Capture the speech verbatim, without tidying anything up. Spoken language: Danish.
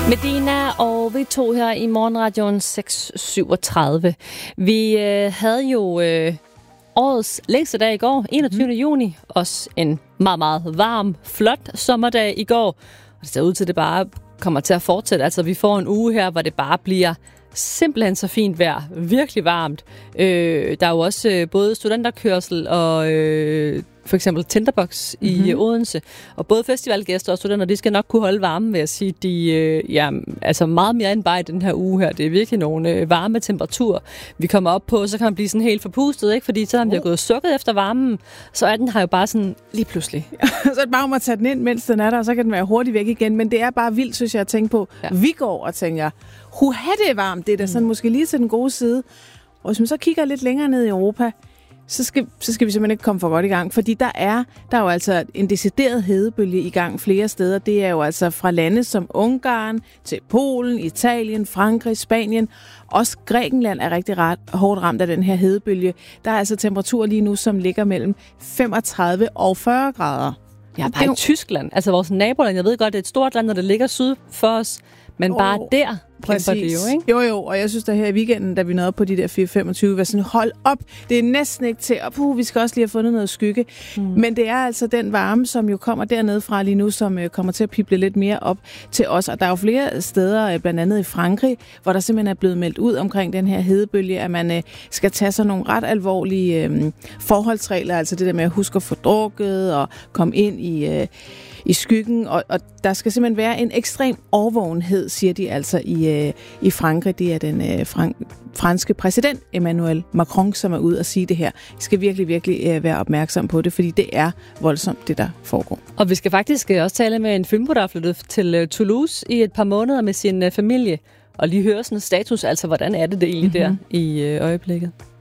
Medina og vi to her i Morgenradioen seks syvogtredive. Vi øh, havde jo øh, årets længste dag i går, enogtyvende Mm. juni. Også en meget, meget varm, flot sommerdag i går. Og det ser ud til, at det bare kommer til at fortsætte. Altså, vi får en uge her, hvor det bare bliver simpelthen så fint vejr. Virkelig varmt. Øh, der er jo også øh, både studenterkørsel og øh, for eksempel Tinderbox i mm-hmm. Odense. Og både festivalgæster og studenter, de skal nok kunne holde varme, vil jeg sige. De øh, ja, altså meget mere end bare i den her uge her. Det er virkelig nogle øh, varme temperaturer, vi kommer op på. Så kan man blive sådan helt forpustet, ikke? Fordi selvom oh. vi har gået sukket efter varmen, så er den her jo bare sådan lige pludselig. Så er det bare om at tage den ind, mens den er der, og så kan den være hurtigt væk igen. Men det er bare vildt, synes jeg, at tænke på. Ja. Vi går og tænker, huha, det er varmt. Det er da sådan mm. måske lige til den gode side. Og hvis man så kigger lidt længere ned i Europa, så skal, så skal vi simpelthen ikke komme for godt i gang. Fordi der er, der er jo altså en decideret hedebølge i gang flere steder. Det er jo altså fra lande som Ungarn til Polen, Italien, Frankrig, Spanien. Også Grækenland er rigtig ret, hårdt ramt af den her hedebølge. Der er altså temperaturer lige nu, som ligger mellem femogtredive og fyrre grader. Ja, bare i Tyskland. Altså vores naboland. Jeg ved godt, det er et stort land, når det ligger syd for os. Men oh, bare der kæmper det jo, ikke? Jo, jo, og jeg synes, at her i weekenden, da vi nåede på de der fire femogtyve, var sådan, hold op, det er næsten ikke til, og puh, vi skal også lige have fundet noget skygge. Mm. Men det er altså den varme, som jo kommer dernede fra lige nu, som øh, kommer til at pible lidt mere op til os. Og der er jo flere steder, øh, blandt andet i Frankrig, hvor der simpelthen er blevet meldt ud omkring den her hedebølge, at man øh, skal tage sig nogle ret alvorlige øh, forholdsregler, altså det der med at huske at få drukket og komme ind i... Øh, i skyggen, og, og der skal simpelthen være en ekstrem overvågenhed, siger de altså i, øh, i Frankrig. Det er den øh, frank- franske præsident Emmanuel Macron, som er ude og sige det her. I skal virkelig, virkelig øh, være opmærksom på det, fordi det er voldsomt, det der foregår. Og vi skal faktisk også tale med en fynbo, der er flyttet til øh, Toulouse i et par måneder med sin øh, familie, og lige høre sådan en status, altså hvordan er det, det egentlig mm-hmm. der i øh, øjeblikket.